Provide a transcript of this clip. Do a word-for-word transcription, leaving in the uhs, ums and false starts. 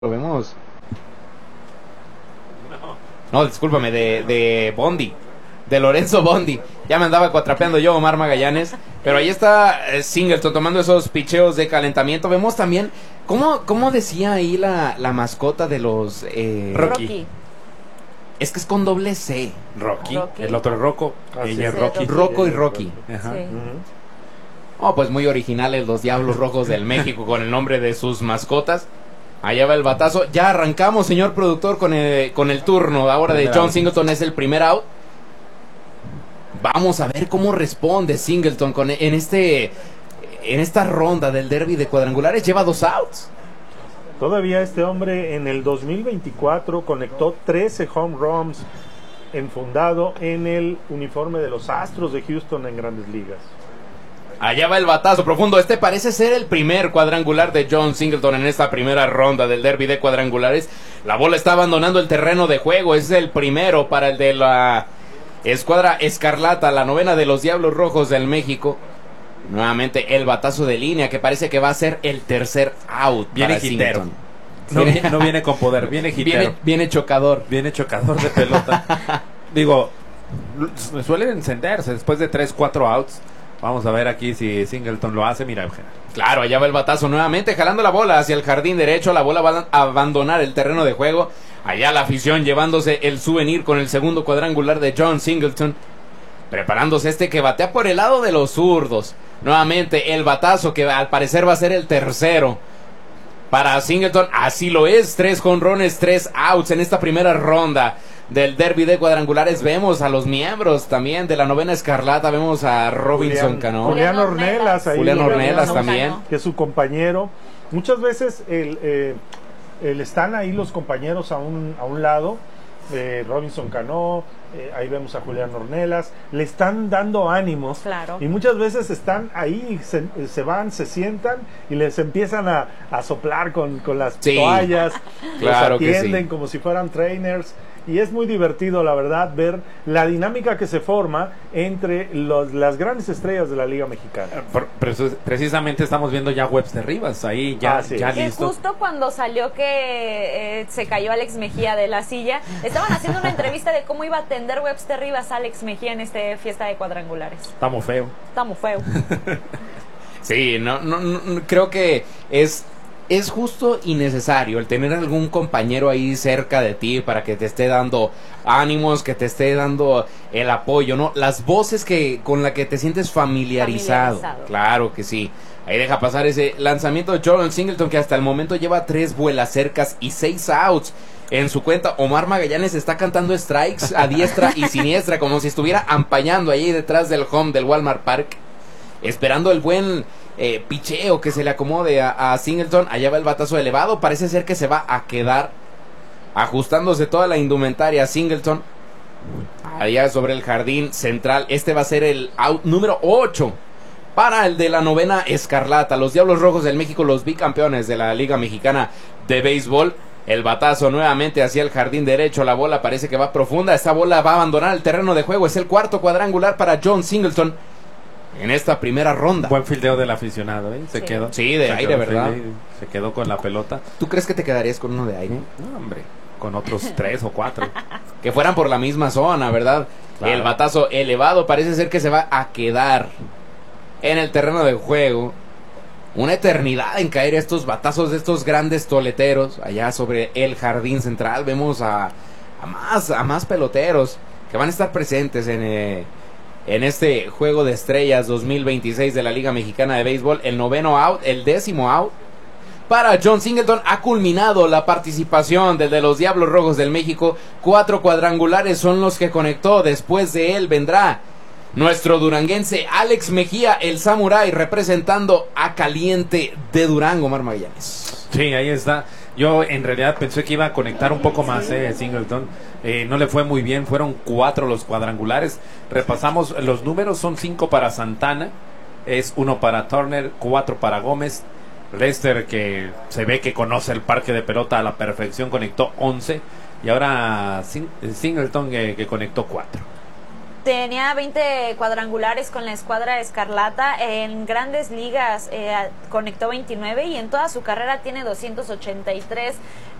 Lo vemos. No, discúlpame, de, de Bondi, de Lorenzo Bondi. Ya me andaba cuatrapeando yo, Omar Magallanes. Pero ahí está eh, Singleton tomando esos picheos de calentamiento. Vemos también, ¿cómo, cómo decía ahí la, la mascota de los... Eh, Rocky. Rocky. Es que es con doble C. Rocky. Rocky. El otro es Rocco. Ah, ella sí, es sí, Rocky. Rocco y Rocky. Ajá. Sí. Uh-huh. Oh, pues muy originales los Diablos Rojos del México con el nombre de sus mascotas. Allá va el batazo. Ya arrancamos, señor productor, con el, con el turno ahora de John Singleton. Es el primer out. Vamos a ver cómo responde Singleton con, en, este, en esta ronda del derby de cuadrangulares. Lleva dos outs. Todavía este hombre en el dos mil veinticuatro conectó trece home runs enfundado en el uniforme de los Astros de Houston en Grandes Ligas. Allá va el batazo profundo. Este parece ser el primer cuadrangular de John Singleton en esta primera ronda del derby de cuadrangulares. La bola está abandonando el terreno de juego. Es el primero para el de la escuadra escarlata, la novena de los Diablos Rojos del México. Nuevamente el batazo de línea que parece que va a ser el tercer out. Viene para hitero. Singleton. No, viene, no viene con poder, viene hitero. Viene, viene chocador. Viene chocador de pelota. Digo, suelen encenderse después de tres, cuatro outs. Vamos a ver aquí si Singleton lo hace. Mira, Eugenio. Claro, allá va el batazo nuevamente, jalando la bola hacia el jardín derecho. La bola va a abandonar el terreno de juego. Allá la afición llevándose el souvenir con el segundo cuadrangular de John Singleton. Preparándose este que batea por el lado de los zurdos. Nuevamente el batazo que al parecer va a ser el tercero para Singleton. Así lo es, tres jonrones, tres outs en esta primera ronda del derby de cuadrangulares. Vemos a los miembros también de la novena escarlata. Vemos a Robinson Julián, Cano, Julián Ornelas, ahí, Julián Ornelas Julián, también, que es su compañero. Muchas veces el, eh, el están ahí los compañeros a un, a un lado. eh, Robinson Cano, eh, ahí vemos a Julián Ornelas, le están dando ánimos, claro. Y muchas veces están ahí, se, se van, se sientan y les empiezan a, a soplar con, con las sí, toallas, claro, los atienden sí, como si fueran trainers. Y es muy divertido, la verdad, ver la dinámica que se forma entre los, las grandes estrellas de la Liga Mexicana. Por, precis, precisamente estamos viendo ya Webster Rivas, ahí ya, ah, sí. ya que listo. Justo cuando salió que eh, se cayó Alex Mejía de la silla, estaban haciendo una entrevista de cómo iba a atender Webster Rivas a Alex Mejía en este fiesta de cuadrangulares. Estamos feo. Estamos feo. Sí, no, no, no, creo que es... Es justo y necesario el tener algún compañero ahí cerca de ti para que te esté dando ánimos, que te esté dando el apoyo, ¿no? Las voces que con la que te sientes familiarizado. familiarizado. Claro que sí. Ahí deja pasar ese lanzamiento de John Singleton, que hasta el momento lleva tres vuelas cercas y seis outs en su cuenta. Omar Magallanes está cantando strikes a diestra y siniestra, como si estuviera ampañando ahí detrás del home del Walmart Park, esperando el buen... Eh, picheo que se le acomode a, a Singleton. Allá va el batazo elevado. Parece ser que se va a quedar ajustándose toda la indumentaria Singleton. Allá sobre el jardín central. Este va a ser el out número ocho para el de la novena escarlata. Los Diablos Rojos del México, los bicampeones de la Liga Mexicana de Béisbol. El batazo nuevamente hacia el jardín derecho. La bola parece que va profunda. Esta bola va a abandonar el terreno de juego. Es el cuarto cuadrangular para John Singleton en esta primera ronda. Buen fildeo del aficionado, ¿eh? Se sí. quedó. Sí, de se aire, quedó, ¿verdad? Se quedó con la pelota. ¿Tú crees que te quedarías con uno de aire? No, hombre, con otros tres o cuatro. Que fueran por la misma zona, ¿verdad? Claro. El batazo elevado parece ser que se va a quedar en el terreno de juego. Una eternidad en caer estos batazos de estos grandes toleteros. Allá sobre el jardín central vemos a, a, más, a más peloteros que van a estar presentes en... Eh, En este Juego de Estrellas dos mil veintiséis de la Liga Mexicana de Béisbol. El noveno out, el décimo out para John Singleton. Ha culminado la participación del de los Diablos Rojos del México. Cuatro cuadrangulares son los que conectó. Después de él vendrá nuestro duranguense Alex Mejía, el samurái, representando a Caliente de Durango. Omar Magallanes. Sí, ahí está. Yo en realidad pensé que iba a conectar un poco más, eh, Singleton. Eh, no le fue muy bien, fueron cuatro los cuadrangulares. Repasamos los números, son cinco para Santana, es uno para Turner, cuatro para Gómez. Lester, que se ve que conoce el parque de pelota a la perfección, conectó once. Y ahora Sing- Singleton, que, que conectó cuatro. Tenía veinte cuadrangulares con la escuadra escarlata. En grandes ligas eh, conectó veintinueve y en toda su carrera tiene doscientos ochenta y tres